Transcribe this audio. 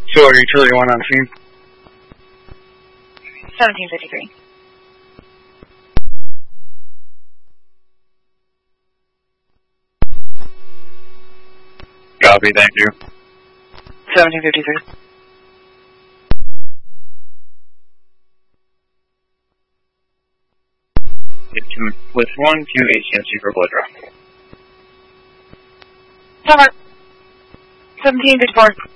Sure, utility 1 on scene. 1753. Copy, thank you. 1753. With 1 to HCMC for blood draw. Cover. 1754.